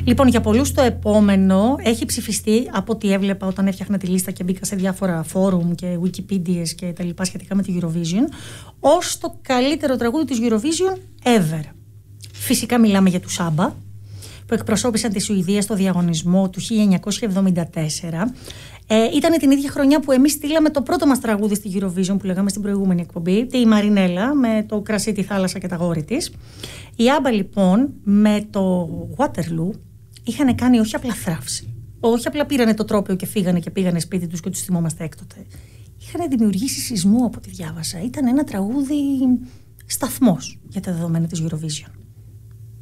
Λοιπόν, για πολλούς το επόμενο έχει ψηφιστεί από ό,τι έβλεπα όταν έφτιαχνα τη λίστα και μπήκα σε διάφορα φόρουμ και Wikipedias και τα λοιπά σχετικά με τη Eurovision, ως το καλύτερο τραγούδι της Eurovision ever. Φυσικά μιλάμε για τους ABBA, που εκπροσώπησαν τη Σουηδία στο διαγωνισμό του 1974. Ήταν την ίδια χρονιά που εμείς στείλαμε το πρώτο μας τραγούδι στη Eurovision που λέγαμε στην προηγούμενη εκπομπή, τη Μαρινέλα με το κρασί, τη θάλασσα και τα γόρη της. Οι ABBA λοιπόν με το Waterloo είχαν κάνει όχι απλά θράψη, όχι απλά πήρανε το τρόπαιο και φύγανε και πήγανε σπίτι τους και τους θυμόμαστε έκτοτε. Είχαν δημιουργήσει σεισμό από ό,τι διάβασα. Ήταν ένα τραγούδι σταθμός για τα δεδομένα της Eurovision.